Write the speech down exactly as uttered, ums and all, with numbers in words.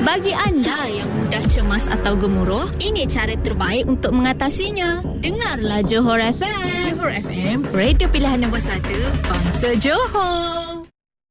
Bagi anda yang mudah cemas atau gemuruh, ini cara terbaik untuk mengatasinya. Dengarlah Johor F M. Johor F M, radio pilihan nombor satu, bangsa Johor.